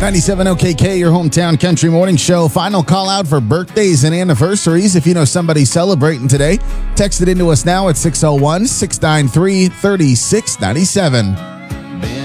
97 OKK, your hometown country morning show. Final call out for birthdays and anniversaries. If you know somebody celebrating today, text it into us now at 601-693-3697.